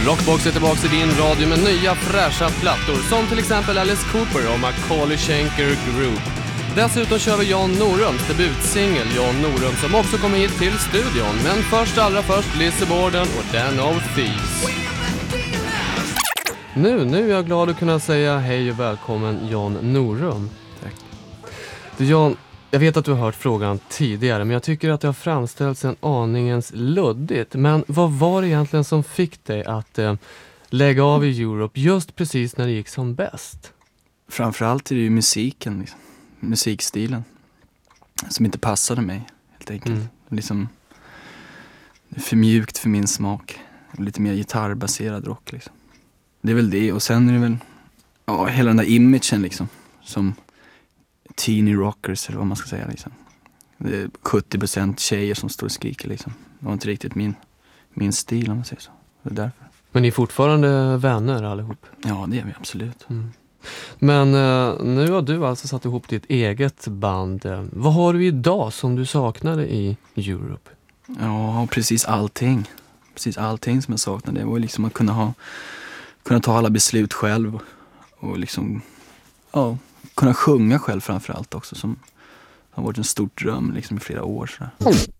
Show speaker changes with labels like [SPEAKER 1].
[SPEAKER 1] Rockbox är tillbaka i din radio med nya fräscha plattor som till exempel Alice Cooper och Macaulay Schenker Group. Dessutom kör vi Jan Norums debutsingel Jan Norum som också kommer hit till studion. Men allra först Lizzy Borden och Den of Thieves. Nu är jag glad att kunna säga hej och välkommen Jan Norum. Tack. Du Jan, jag vet att du har hört frågan tidigare, men jag tycker att det har framställts en aningens luddigt. Men vad var det egentligen som fick dig att lägga av i Europe just precis när det gick som bäst?
[SPEAKER 2] Framförallt är det ju musiken, liksom. Musikstilen som inte passade mig helt enkelt. Liksom, det är för mjukt för min smak. Lite mer gitarrbaserad rock liksom. Det är väl det, och sen är det väl hela den där imagen liksom, som teeny rockers eller vad man ska säga liksom. Det är 70% tjejer som står och skriker liksom. Det var inte riktigt min stil om man säger så. Det är därför.
[SPEAKER 1] Men ni är fortfarande vänner allihop?
[SPEAKER 2] Ja, det är vi absolut.
[SPEAKER 1] Men nu har du alltså satt ihop ditt eget band. Vad har du idag som du saknade i Europe?
[SPEAKER 2] Ja, precis allting. Precis allting som jag saknade. Det var liksom att kunna ta alla beslut själv. Och liksom, kunna sjunga själv framförallt också. Som har varit en stor dröm liksom i flera år. Så.